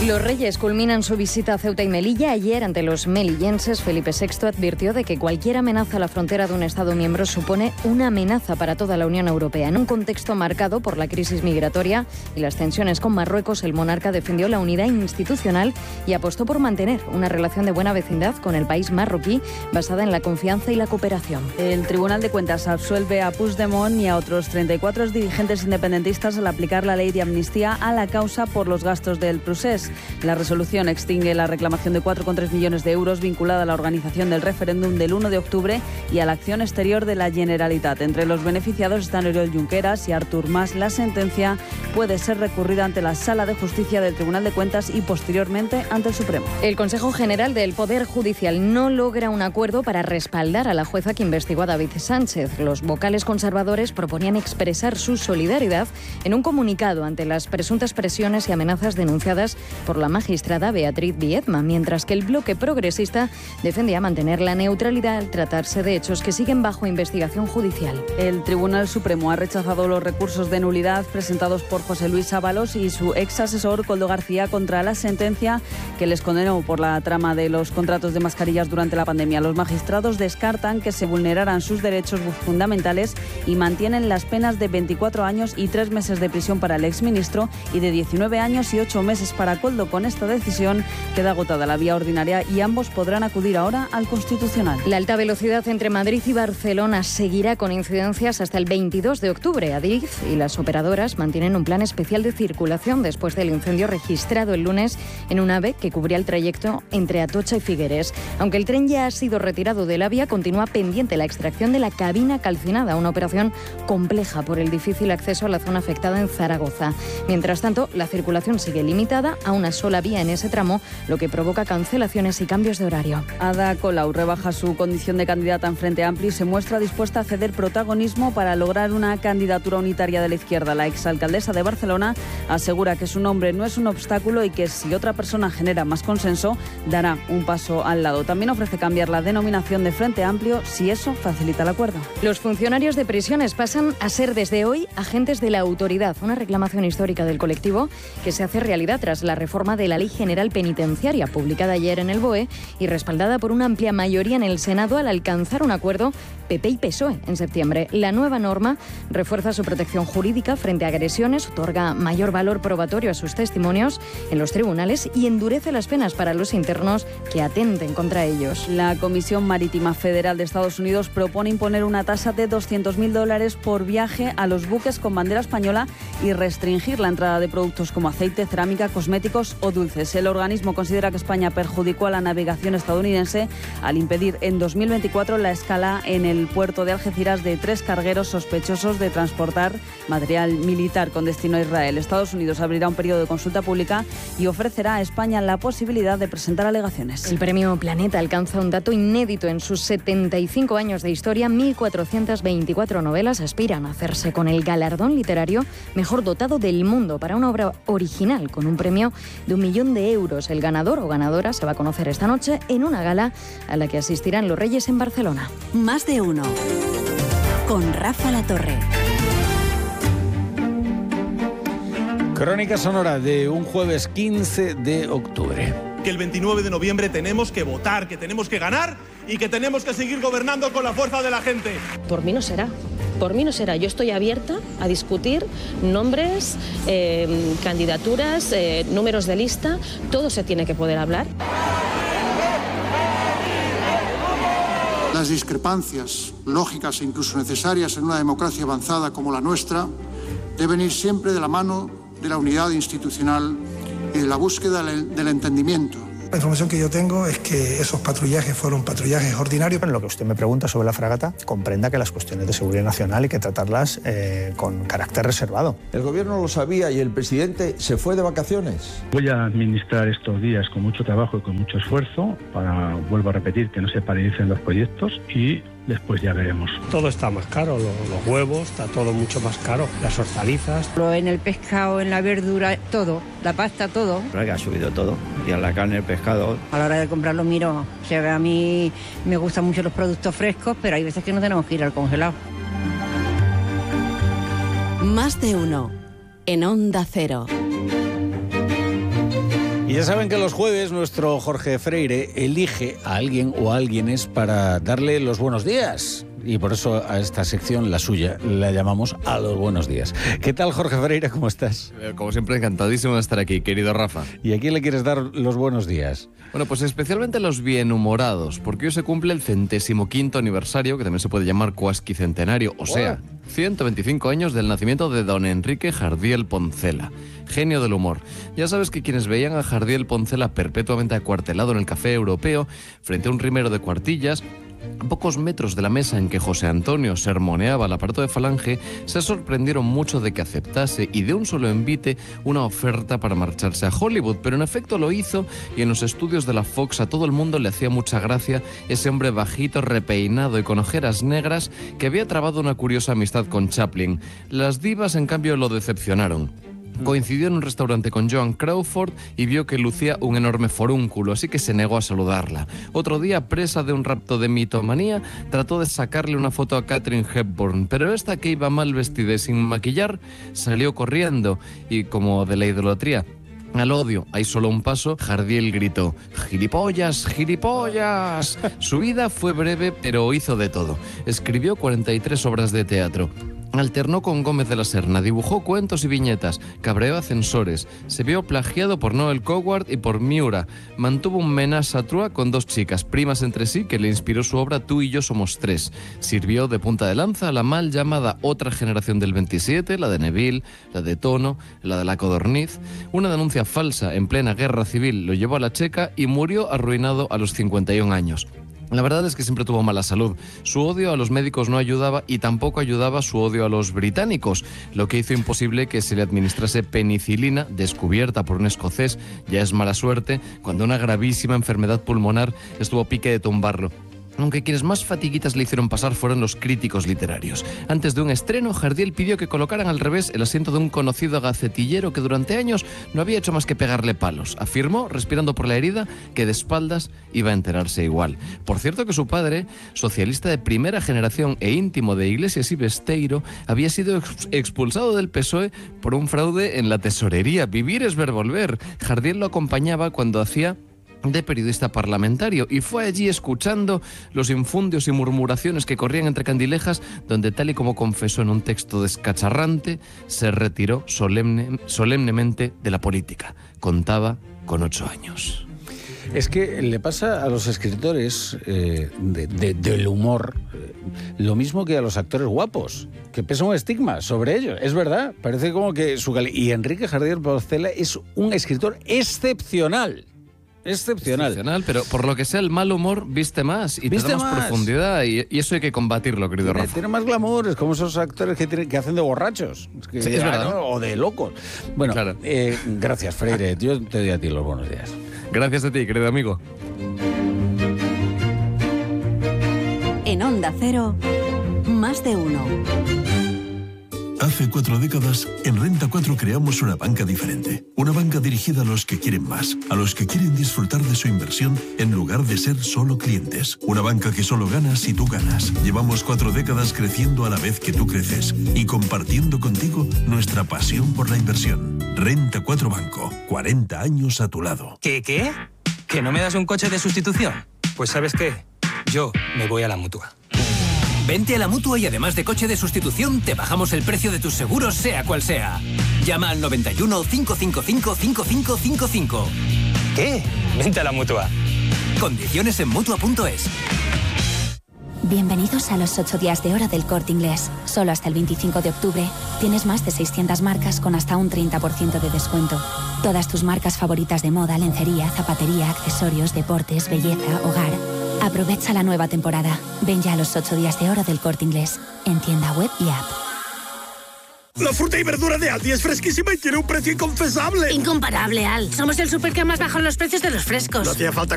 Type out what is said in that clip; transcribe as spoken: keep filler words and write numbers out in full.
Los Reyes culminan su visita a Ceuta y Melilla. Ayer, ante los melillenses, Felipe sexto advirtió de que cualquier amenaza a la frontera de un Estado miembro supone una amenaza para toda la Unión Europea. En un contexto marcado por la crisis migratoria y las tensiones con Marruecos, el monarca defendió la unidad institucional y apostó por mantener una relación de buena vecindad con el país marroquí basada en la confianza y la cooperación. El Tribunal de Cuentas absuelve a Puigdemont y a otros treinta y cuatro dirigentes independentistas al aplicar la ley de amnistía a la causa por los gastos del procés. La resolución extingue la reclamación de cuatro coma tres millones de euros vinculada a la organización del referéndum del uno de octubre y a la acción exterior de la Generalitat. Entre los beneficiados están Oriol Junqueras y Artur Mas. La sentencia puede ser recurrida ante la Sala de Justicia del Tribunal de Cuentas y posteriormente ante el Supremo. El Consejo General del Poder Judicial no logra un acuerdo para respaldar a la jueza que investigó a David Sánchez. Los vocales conservadores proponían expresar su solidaridad en un comunicado ante las presuntas presiones y amenazas denunciadas por la magistrada Beatriz Viedma, mientras que el bloque progresista defendía mantener la neutralidad al tratarse de hechos que siguen bajo investigación judicial. El Tribunal Supremo ha rechazado los recursos de nulidad presentados por José Luis Ábalos y su ex asesor Koldo García contra la sentencia que les condenó por la trama de los contratos de mascarillas durante la pandemia. Los magistrados descartan que se vulneraran sus derechos fundamentales y mantienen las penas de veinticuatro años y tres meses de prisión para el exministro y de diecinueve años y ocho meses para Koldo. Con esta decisión queda agotada la vía ordinaria y ambos podrán acudir ahora al Constitucional. La alta velocidad entre Madrid y Barcelona seguirá con incidencias hasta el veintidós de octubre. Adif y las operadoras mantienen un plan especial de circulación después del incendio registrado el lunes en un AVE que cubría el trayecto entre Atocha y Figueres. Aunque el tren ya ha sido retirado de la vía, continúa pendiente la extracción de la cabina calcinada, una operación compleja por el difícil acceso a la zona afectada en Zaragoza. Mientras tanto, la circulación sigue limitada a una sola vía en ese tramo, lo que provoca cancelaciones y cambios de horario. Ada Colau rebaja su condición de candidata en Frente Amplio y se muestra dispuesta a ceder protagonismo para lograr una candidatura unitaria de la izquierda. La exalcaldesa de Barcelona asegura que su nombre no es un obstáculo y que si otra persona genera más consenso, dará un paso al lado. También ofrece cambiar la denominación de Frente Amplio si eso facilita el acuerdo. Los funcionarios de prisiones pasan a ser desde hoy agentes de la autoridad, una reclamación histórica del colectivo que se hace realidad tras la reforma de la Ley General Penitenciaria, publicada ayer en el B O E y respaldada por una amplia mayoría en el Senado al alcanzar un acuerdo P P y P S O E en septiembre. La nueva norma refuerza su protección jurídica frente a agresiones, otorga mayor valor probatorio a sus testimonios en los tribunales y endurece las penas para los internos que atenten contra ellos. La Comisión Marítima Federal de Estados Unidos propone imponer una tasa de doscientos mil dólares por viaje a los buques con bandera española y restringir la entrada de productos como aceite, cerámica, cosméticos o dulces. El organismo considera que España perjudicó a la navegación estadounidense al impedir en dos mil veinticuatro la escala en el puerto de Algeciras de tres cargueros sospechosos de transportar material militar con destino a Israel. Estados Unidos abrirá un periodo de consulta pública y ofrecerá a España la posibilidad de presentar alegaciones. El premio Planeta alcanza un dato inédito en sus setenta y cinco años de historia. mil cuatrocientas veinticuatro novelas aspiran a hacerse con el galardón literario mejor dotado del mundo para una obra original con un premio de un millón de euros. El ganador o ganadora se va a conocer esta noche en una gala a la que asistirán los Reyes en Barcelona. Más de uno. Con Rafa Latorre. Crónica sonora de un jueves quince de octubre. Que el veintinueve de noviembre tenemos que votar, que tenemos que ganar y que tenemos que seguir gobernando con la fuerza de la gente. Por mí no será. Por mí no será. Yo estoy abierta a discutir nombres, eh, candidaturas, eh, números de lista. Todo se tiene que poder hablar. Las discrepancias lógicas e incluso necesarias en una democracia avanzada como la nuestra deben ir siempre de la mano de la unidad institucional y de la búsqueda del entendimiento. La información que yo tengo es que esos patrullajes fueron patrullajes ordinarios. En lo que usted me pregunta sobre la fragata, comprenda que las cuestiones de seguridad nacional hay que tratarlas eh, con carácter reservado. El gobierno lo sabía y el presidente se fue de vacaciones. Voy a administrar estos días con mucho trabajo y con mucho esfuerzo para, vuelvo a repetir, que no se paralicen los proyectos y después ya veremos. Todo está más caro, los, los huevos, está todo mucho más caro, las hortalizas. En el pescado, en la verdura, todo, la pasta, todo. Claro que ha subido todo, y en la carne, el pescado. A la hora de comprarlo miro, o sea, a mí me gustan mucho los productos frescos, pero hay veces que no tenemos que ir al congelado. Más de uno, en Onda Cero. Y ya saben que los jueves nuestro Jorge Freire elige a alguien o a alguienes para darle los buenos días. Y por eso a esta sección, la suya, la llamamos A los Buenos Días. ¿Qué tal, Jorge Freire? ¿Cómo estás? Como siempre, encantadísimo de estar aquí, querido Rafa. ¿Y a quién le quieres dar los buenos días? Bueno, pues especialmente a los bienhumorados, porque hoy se cumple el centésimo quinto aniversario, que también se puede llamar cuasquicentenario, o sea, ciento veinticinco años del nacimiento de don Enrique Jardiel Poncela, genio del humor. Ya sabes que quienes veían a Jardiel Poncela perpetuamente acuartelado en el Café Europeo, frente a un rimero de cuartillas, a pocos metros de la mesa en que José Antonio sermoneaba al aparato de Falange, se sorprendieron mucho de que aceptase y de un solo envite una oferta para marcharse a Hollywood, pero en efecto lo hizo, y en los estudios de la Fox a todo el mundo le hacía mucha gracia ese hombre bajito, repeinado y con ojeras negras que había trabado una curiosa amistad con Chaplin. Las divas, en cambio, lo decepcionaron. Coincidió en un restaurante con Joan Crawford y vio que lucía un enorme forúnculo, así que se negó a saludarla. Otro día, presa de un rapto de mitomanía, trató de sacarle una foto a Katharine Hepburn, pero esta, que iba mal vestida y sin maquillar, salió corriendo y, como de la idolatría al odio hay solo un paso, Jardiel gritó: ¡Gilipollas, gilipollas! Su vida fue breve, pero hizo de todo. Escribió cuarenta y tres obras de teatro. Alternó con Gómez de la Serna, dibujó cuentos y viñetas, cabreó ascensores, se vio plagiado por Noel Coward y por Miura, mantuvo un ménage à trois con dos chicas, primas entre sí, que le inspiró su obra Tú y yo somos tres. Sirvió de punta de lanza a la mal llamada Otra Generación del veintisiete, la de Neville, la de Tono, la de La Codorniz. Una denuncia falsa en plena guerra civil lo llevó a la Checa y murió arruinado a los cincuenta y un años. La verdad es que siempre tuvo mala salud. Su odio a los médicos no ayudaba y tampoco ayudaba su odio a los británicos, lo que hizo imposible que se le administrase penicilina, descubierta por un escocés. Ya es mala suerte cuando una gravísima enfermedad pulmonar estuvo a pique de tumbarlo. Aunque quienes más fatiguitas le hicieron pasar fueron los críticos literarios. Antes de un estreno, Jardiel pidió que colocaran al revés el asiento de un conocido gacetillero que durante años no había hecho más que pegarle palos. Afirmó, respirando por la herida, que de espaldas iba a enterarse igual. Por cierto que su padre, socialista de primera generación e íntimo de Iglesias y Besteiro, había sido ex- expulsado del P S O E por un fraude en la tesorería. Vivir es ver volver. Jardiel lo acompañaba cuando hacía de periodista parlamentario y fue allí escuchando los infundios y murmuraciones que corrían entre candilejas, donde, tal y como confesó en un texto descacharrante, se retiró solemne, solemnemente de la política. Contaba con ocho años. Es que le pasa a los escritores eh, de, de, del humor eh, lo mismo que a los actores guapos, que pesa un estigma sobre ellos. Es verdad, parece como que su... Y Enrique Jardiel Poncela es un escritor excepcional. Excepcional. Excepcional, pero por lo que sea el mal humor viste más y ¿Viste te da más, más? profundidad y, y eso hay que combatirlo, querido Tiene, Rafa. tiene más glamour, es como esos actores que, tienen, que hacen de borrachos. Es que, Sí, es ya, verdad. ¿no? O de locos. Bueno, Claro. eh, gracias, Freire. Yo te doy a ti los buenos días. Gracias a ti, querido amigo. En Onda Cero, más de uno. Hace cuatro décadas, en Renta cuatro creamos una banca diferente. Una banca dirigida a los que quieren más, a los que quieren disfrutar de su inversión en lugar de ser solo clientes. Una banca que solo gana si tú ganas. Llevamos cuatro décadas creciendo a la vez que tú creces y compartiendo contigo nuestra pasión por la inversión. Renta cuatro Banco, cuarenta años a tu lado. ¿Qué, qué? ¿Que no me das un coche de sustitución? Pues ¿sabes qué? Yo me voy a la Mutua. Vente a la Mutua y además de coche de sustitución, te bajamos el precio de tus seguros, sea cual sea. Llama al noventa y uno, cinco cinco cinco, cinco cinco cinco cinco. ¿Qué? Vente a la Mutua. Condiciones en Mutua punto es. Bienvenidos a los ocho días de hora del Corte Inglés. Solo hasta el veinticinco de octubre tienes más de seiscientas marcas con hasta un treinta por ciento de descuento. Todas tus marcas favoritas de moda, lencería, zapatería, accesorios, deportes, belleza, hogar. Aprovecha la nueva temporada. Ven ya a los ocho días de hora del Corte Inglés, en tienda web y app. La fruta y verdura de Aldi es fresquísima y tiene un precio inconfesable. Incomparable, Al. Somos el súper que más bajan los precios de los frescos. No hacía falta